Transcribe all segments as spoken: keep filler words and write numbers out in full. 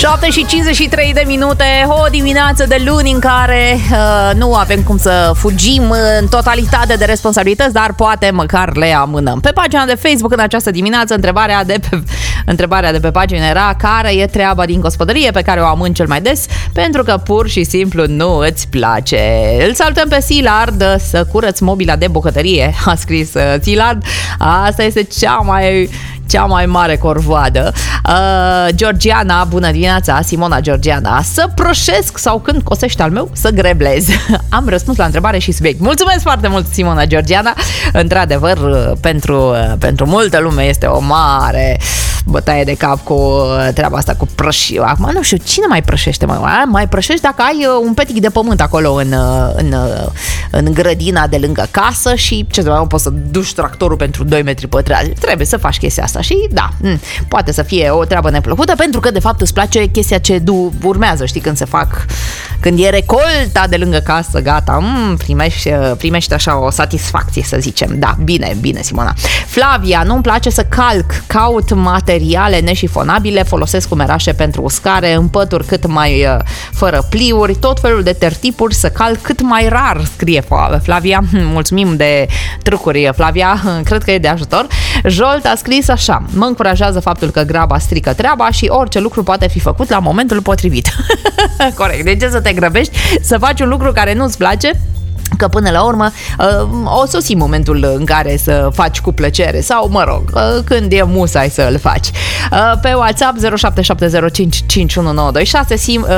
șapte și cincizeci și trei de minute, o dimineață de luni în care uh, nu avem cum să fugim în totalitate de responsabilități, dar poate măcar le amânăm. Pe pagina de Facebook în această dimineață, întrebarea de pe, întrebarea de pe pagină era: care e treaba din gospodărie pe care o amân cel mai des pentru că pur și simplu nu îți place? Îl salutăm pe Silard, să curăți mobila de bucătărie, a scris Silard. Asta este cea mai... cea mai mare corvoadă. uh, Georgiana, bună dimineața. Simona Georgiana: să proșesc sau când cosește al meu să greblez. Am răspuns la întrebare și subiect. Mulțumesc foarte mult, Simona Georgiana. Într-adevăr, pentru, pentru multă lume este o mare bătaie de cap cu treaba asta cu prășiu. Acum nu știu, cine mai prășește? Mai, mai prășești dacă ai un petic de pământ acolo în, în, în grădina de lângă casă și ce mai poți să duci tractorul pentru doi metri pătrați. Trebuie să faci chestia asta. Și da, poate să fie o treabă neplăcută pentru că de fapt îți place chestia ce du- urmează, știi, când se fac, când e recolta de lângă casă, gata, m- primești, primești așa o satisfacție, să zicem. Da, bine, bine, Simona. Flavia: nu-mi place să calc, caut materiale neșifonabile, folosesc umerașe pentru uscare, în pături cât mai uh, fără pliuri, tot felul de tertipuri, să calc cât mai rar, scrie Flavia. Mulțumim de trucuri, Flavia, cred că e de ajutor. Jolt a scris așa: mă încurajează faptul că graba strică treaba și orice lucru poate fi făcut la momentul potrivit. Corect, de ce să te grăbești să faci un lucru care nu-ți place? Că până la urmă o sosi momentul în care să faci cu plăcere sau, mă rog, când e musai să îl faci. Pe WhatsApp zero șapte șapte zero cinci cinci unu nouă doi șase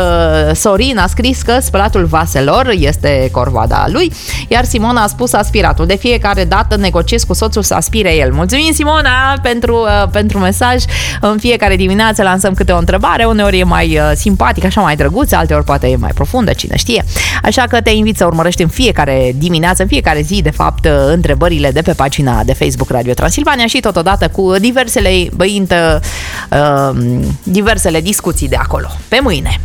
Sorin a scris că spălatul vaselor este corvoada lui, iar Simona a spus aspiratul. De fiecare dată negociez cu soțul să aspire el. Mulțumim, Simona, pentru, pentru mesaj. În fiecare dimineață lansăm câte o întrebare, uneori e mai simpatică, așa mai drăguță, alteori poate e mai profundă, cine știe. Așa că te invit să urmărești în fiecare dimineață, în fiecare zi, de fapt, întrebările de pe pagina de Facebook Radio Transilvania și totodată cu diversele, băintă, uh, diversele discuții de acolo. Pe mâine!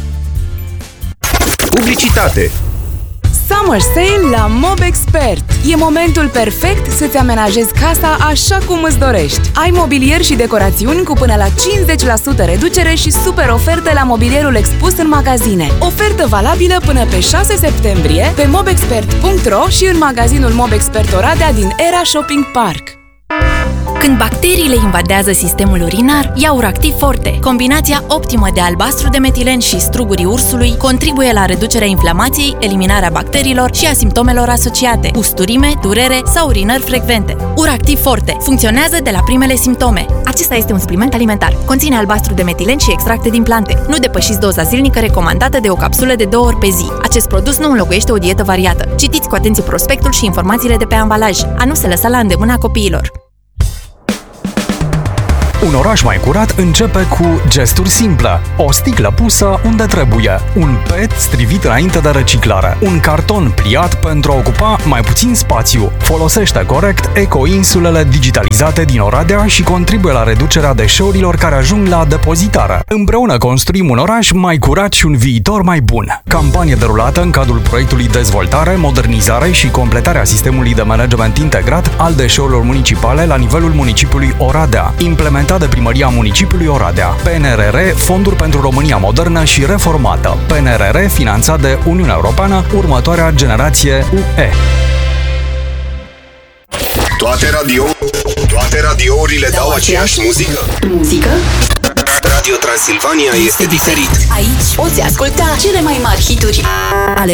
Publicitate. Summer Sale la Mobexpert. E momentul perfect să-ți amenajezi casa așa cum îți dorești. Ai mobilier și decorațiuni cu până la cincizeci la sută reducere și super oferte la mobilierul expus în magazine. Ofertă valabilă până pe șase septembrie pe mobexpert punct ro și în magazinul Mobexpert Oradea din Era Shopping Park. Când bacteriile invadează sistemul urinar, ia Uractiv Forte. Combinația optimă de albastru de metilen și strugurii ursului contribuie la reducerea inflamației, eliminarea bacteriilor și a simptomelor asociate: usturime, durere sau urinări frecvente. Uractiv Forte funcționează de la primele simptome. Acesta este un supliment alimentar. Conține albastru de metilen și extracte din plante. Nu depășiți doza zilnică recomandată de o capsulă de două ori pe zi. Acest produs nu înlocuiește o dietă variată. Citiți cu atenție prospectul și informațiile de pe ambalaj. A nu se lăsa la îndemâna copiilor. Un oraș mai curat începe cu gesturi simple. O sticlă pusă unde trebuie, un pet strivit înainte de reciclare, un carton pliat pentru a ocupa mai puțin spațiu. Folosește corect eco-insulele digitalizate din Oradea și contribuie la reducerea deșeurilor care ajung la depozitare. Împreună construim un oraș mai curat și un viitor mai bun. Campanie derulată în cadrul proiectului Dezvoltare, Modernizare și Completarea Sistemului de Management Integrat al Deșeurilor Municipale la nivelul municipiului Oradea, implementat de Primăria Municipiului Oradea. P N R R, Fonduri pentru România Modernă și Reformată. P N R R, finanțat de Uniunea Europeană, următoarea generație U E. Toate radio, toate radiourile dau aceeași muzică. Muzică? Radio Transilvania este diferit. Aici poți asculta cele mai mari hituri ale